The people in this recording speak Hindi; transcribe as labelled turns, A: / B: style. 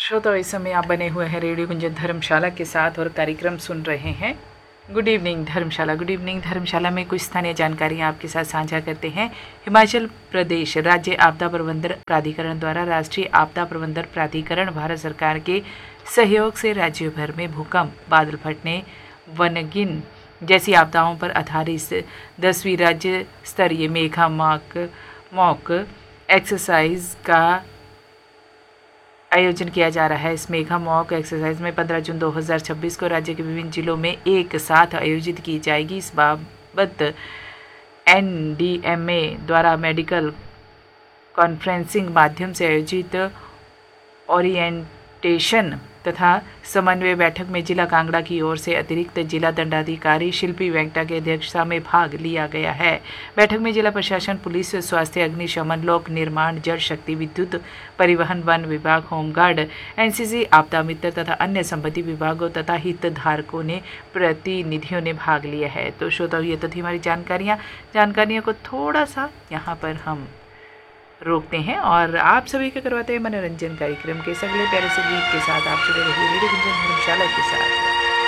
A: श्रोताओं, इस समय आप बने हुए हैं रेडियो गुंजन धर्मशाला के साथ और कार्यक्रम सुन रहे हैं गुड इवनिंग धर्मशाला। गुड इवनिंग धर्मशाला में कुछ स्थानीय जानकारियां आपके साथ साझा करते हैं। हिमाचल प्रदेश राज्य आपदा प्रबंधन प्राधिकरण द्वारा राष्ट्रीय आपदा प्रबंधन प्राधिकरण भारत सरकार के सहयोग से राज्य भर में भूकंप, बादल फटने, वनगिन जैसी आपदाओं पर आधारित 10वीं राज्य स्तरीय मेघा मॉक एक्सरसाइज का आयोजन किया जा रहा है। इस मेघा मॉक एक्सरसाइज में 15 जून 2026 को राज्य के विभिन्न जिलों में एक साथ आयोजित की जाएगी। इस बाबत NDMA द्वारा मेडिकल कॉन्फ्रेंसिंग माध्यम से आयोजित ओरिएंटेशन तथा समन्वय बैठक में जिला कांगड़ा की ओर से अतिरिक्त जिला दंडाधिकारी शिल्पी वेंकटा की अध्यक्षता में भाग लिया गया है। बैठक में जिला प्रशासन, पुलिस, स्वास्थ्य, अग्निशमन, लोक निर्माण, जल शक्ति, विद्युत, परिवहन, वन विभाग, होमगार्ड, NCC, आपदा मित्र तथा अन्य संबंधित विभागों तथा हितधारकों ने प्रतिनिधियों ने भाग लिया है। तो श्रोताओं, ये तो थी हमारी जानकारियों को थोड़ा सा यहाँ पर हम रोकते हैं और आप सभी को करवाते हैं मनोरंजन कार्यक्रम के अगले प्यारे से गीत के साथ। आप जुड़े रहिए रेडियो गुंजन धर्मशाला के साथ।